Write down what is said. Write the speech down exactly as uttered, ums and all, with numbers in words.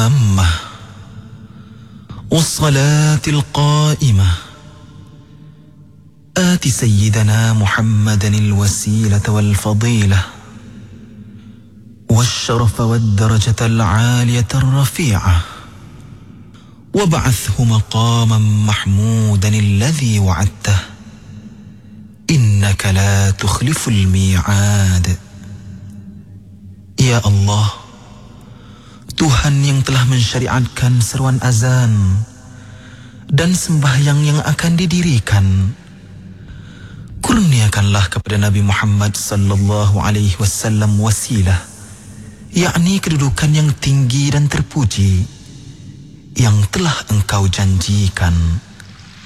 التامة والصلاة القائمة آت سيدنا محمدا الوسيلة والفضيلة والشرف والدرجة العالية الرفيعة وابعثه مقاما محمودا الذي وعدته إنك لا تخلف الميعاد. Ya Allah, Tuhan yang telah mensyariatkan seruan azan dan sembahyang yang akan didirikan, kurniakanlah kepada Nabi Muhammad sallallahu alaihi wasallam wasilah, yakni kedudukan yang tinggi dan terpuji yang telah engkau janjikan.